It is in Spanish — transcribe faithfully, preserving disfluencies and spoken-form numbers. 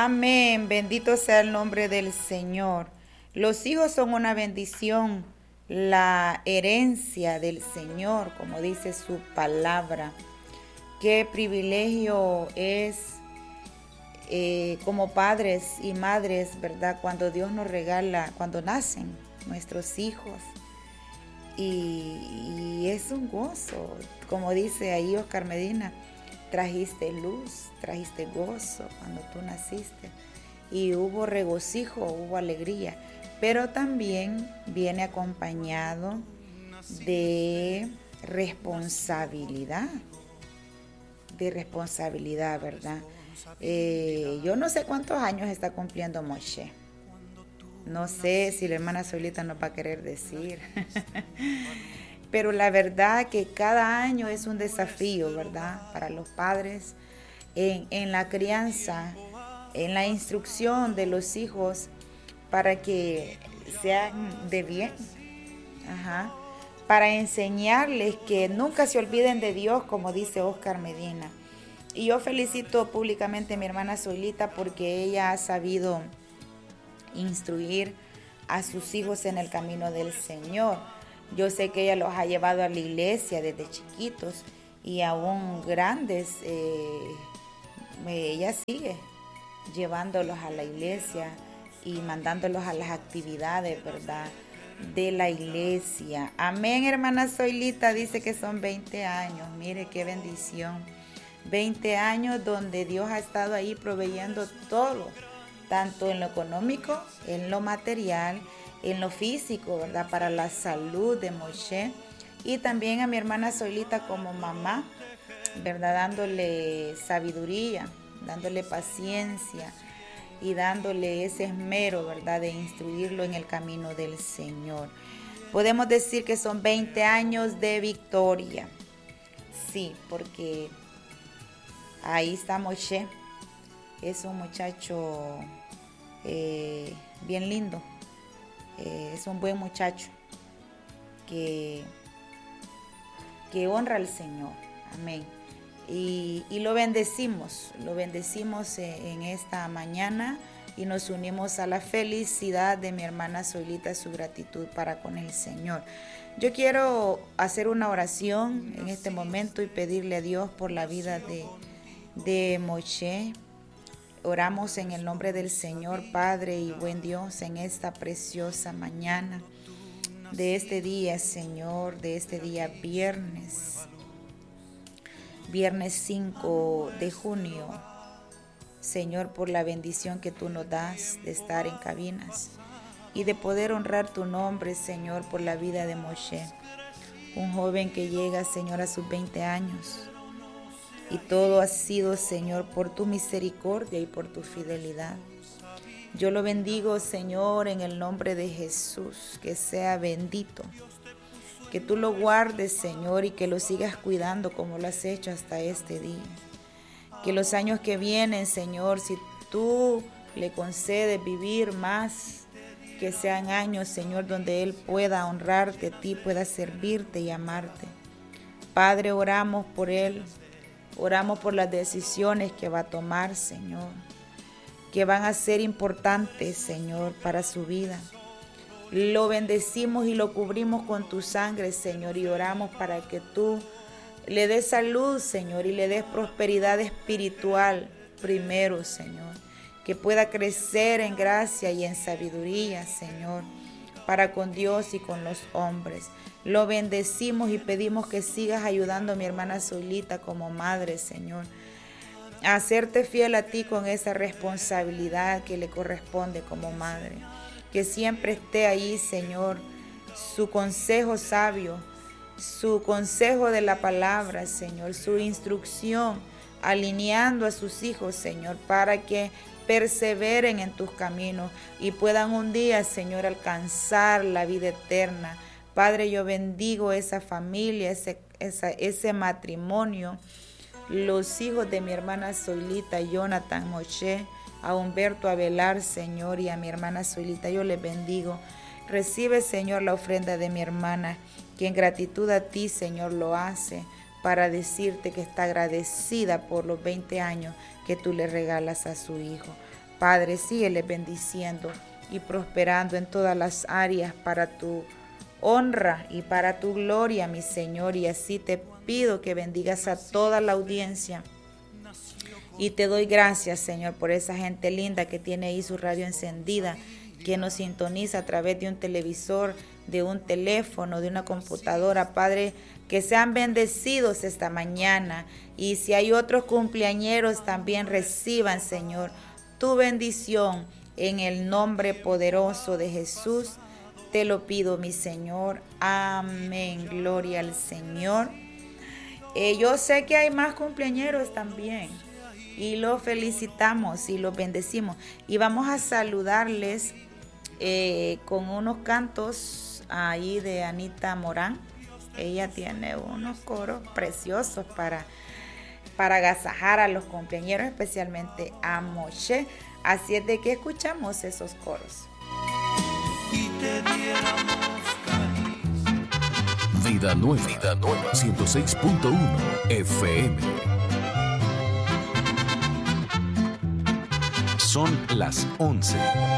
Amén, bendito sea el nombre del Señor. Los hijos son una bendición, la herencia del Señor, como dice su palabra. Qué privilegio es eh, como padres y madres, ¿verdad? Cuando Dios nos regala, cuando nacen nuestros hijos. Y, y es un gozo, como dice ahí Oscar Medina, trajiste luz, trajiste gozo cuando tú naciste. Y hubo regocijo, hubo alegría, pero también viene acompañado de responsabilidad, de responsabilidad, ¿verdad? Eh, yo no sé cuántos años está cumpliendo Moshe. No sé si la hermana Solita nos va a querer decir. Pero la verdad que cada año es un desafío, ¿verdad? Para los padres en, en la crianza, en la instrucción de los hijos para que sean de bien. Ajá. Para enseñarles que nunca se olviden de Dios, como dice Oscar Medina. Y yo felicito públicamente a mi hermana Solita porque ella ha sabido instruir a sus hijos en el camino del Señor. Yo sé que ella los ha llevado a la iglesia desde chiquitos y aún grandes, eh, ella sigue llevándolos a la iglesia y mandándolos a las actividades, ¿verdad?, de la iglesia. Amén, hermana Zoilita, dice que son veinte años. Mire qué bendición. veinte años donde Dios ha estado ahí proveyendo todo, tanto en lo económico, en lo material, en lo físico, ¿verdad? Para la salud de Moshe. Y también a mi hermana Zoilita como mamá, ¿verdad? Dándole sabiduría, dándole paciencia y dándole ese esmero, ¿verdad? De instruirlo en el camino del Señor. Podemos decir que son veinte años de victoria. Sí, porque ahí está Moshe. Es un muchacho eh, bien lindo. Eh, es un buen muchacho que, que honra al Señor. Amén. Y, y lo bendecimos, lo bendecimos en esta mañana y nos unimos a la felicidad de mi hermana Zoilita, su gratitud para con el Señor. Yo quiero hacer una oración en este momento y pedirle a Dios por la vida de, de Moshe. Oramos en el nombre del Señor, Padre y buen Dios, en esta preciosa mañana de este día, Señor, de este día viernes. Viernes cinco de junio, Señor, por la bendición que tú nos das de estar en cabinas y de poder honrar tu nombre, Señor, por la vida de Moshe, un joven que llega, Señor, a sus veinte años. Y todo ha sido, Señor, por tu misericordia y por tu fidelidad. Yo lo bendigo, Señor, en el nombre de Jesús, que sea bendito. Que tú lo guardes, Señor, y que lo sigas cuidando como lo has hecho hasta este día. Que los años que vienen, Señor, si tú le concedes vivir más, que sean años, Señor, donde Él pueda honrarte a ti, pueda servirte y amarte. Padre, oramos por Él, oramos por las decisiones que va a tomar, Señor, que van a ser importantes, Señor, para su vida. Lo bendecimos y lo cubrimos con tu sangre, Señor, y oramos para que tú le des salud, Señor, y le des prosperidad espiritual primero, Señor. Que pueda crecer en gracia y en sabiduría, Señor, para con Dios y con los hombres. Lo bendecimos y pedimos que sigas ayudando a mi hermana Zoilita como madre, Señor, a hacerte fiel a ti con esa responsabilidad que le corresponde como madre. Que siempre esté ahí, Señor, su consejo sabio, su consejo de la palabra, Señor, su instrucción, alineando a sus hijos, Señor, para que perseveren en tus caminos y puedan un día, Señor, alcanzar la vida eterna. Padre, yo bendigo esa familia, ese, esa, ese matrimonio, los hijos de mi hermana Zoilita, Jonathan, Moshe, a Humberto, a Belar, Señor, y a mi hermana Zoilita, yo les bendigo. Recibe, Señor, la ofrenda de mi hermana, que en gratitud a ti, Señor, lo hace, para decirte que está agradecida por los veinte años que tú le regalas a su hijo. Padre, síguele bendiciendo y prosperando en todas las áreas para tu honra y para tu gloria, mi Señor. Y así te pido que bendigas a toda la audiencia. Y te doy gracias, Señor, por esa gente linda que tiene ahí su radio encendida, que nos sintoniza a través de un televisor, de un teléfono, de una computadora. Padre, que sean bendecidos esta mañana. Y si hay otros cumpleañeros, también reciban, Señor, tu bendición en el nombre poderoso de Jesús. Te lo pido, mi Señor. Amén. Gloria al Señor. Eh, yo sé que hay más cumpleañeros también. Y los felicitamos y los bendecimos. Y vamos a saludarles eh, con unos cantos ahí de Anita Morán. Ella tiene unos coros preciosos para, para agasajar a los cumpleañeros, especialmente a Moshe. Así es de que escuchamos esos coros. Y te diéramos Vida Nueva, Vida Nueva, ciento seis punto uno F M. Son las once